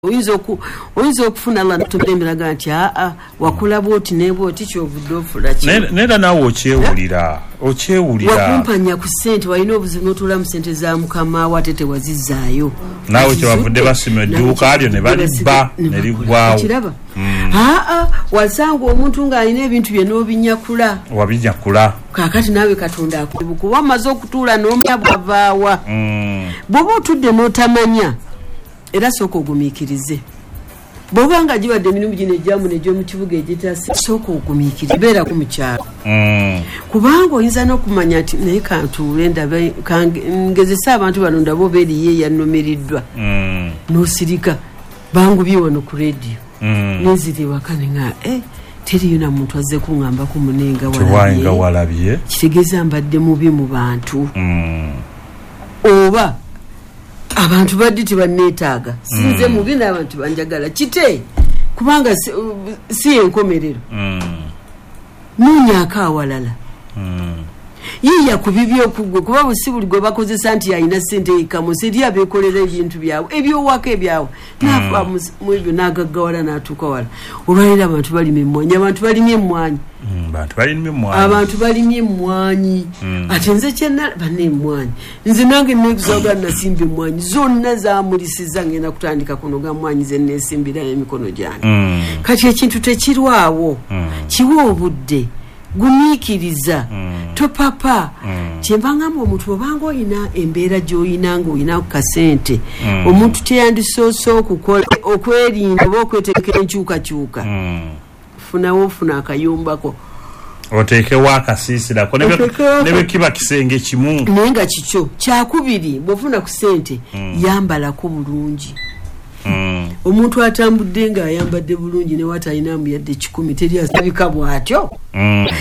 oyinza okufuna lana tumemberaga nti wakula bwoti ne bwoti kyovudde ofula ki nenda nawe okyewulira wakumpanya ku ssente walina obuzibu n'otuula mu ssente za mukama wate tewazizaayo naawe kyewavudde basima edduuka lyo ne balibba ne liggwawo kiraba wasanga omuntu ng'alina ebintu bye n'obinyakula wabinyakula kaakati naawe katonda akubu kuba amaze okutuula n'omanya bwavaawa bw'oba otudde n'otamanya era sooka ogumiikirize bw'obanga gibadde emirimu gino egyamu n'egy'omu kibuga egitase sooka ogumiikirize beerako mu kyalo kubanga oyinza n'okumanya nti naye kantuule ndabe ngezesa abantu bano ndaba oba eriyo eyannomeriddwa n'osirika bangubye wano ku rediyo nenziri ewaka nenga teriyo na muntu azze kuŋŋambako munenga walabye kitegeeza mbadde mubi mu bantu oba abantu baddi tebanneetaaga sinze mubi n'abantu banjagala kite kubanga si enkomerero nuunyaako awalala yiiya ku bibyokugwe kuba busi buli gwe bakozesa nti alina ssente yikamusa eri abeekolera ebintu byabwe ebyowaka ebyabwe naafa mu ebyo n'agaggawala n'atuuka wala olwaliro abantu balima emmwanyi abantu balimye emmwanyi abantu balimye emmwanyi ate nze kyenna banna emmwanyi nze nange neekusaga nasimba emmwanyi zonna zamulisiza ngenda kutandika kunoga mmwanyi ze neesimbira emikono gyange kati ekintu tekirwawo kiwa obudde gumiikiriza topapa kyembangamba omuntu obanga olina embeera gy'olina ng'olina ku kasente omuntu teyandisoose okukola okwerinda oba okweteeka enkyukakyuka funawo ofuna akayumbako oteekewo akasiisirako ne bwe kiba kisenge kimu naye nga kikyo kyakubiri bw'ofuna ku ssente yambalako bulungi omuntu atambudde ng'ayambadde bulungi ne wata alina muyadde 10 teri asabika bw'atyo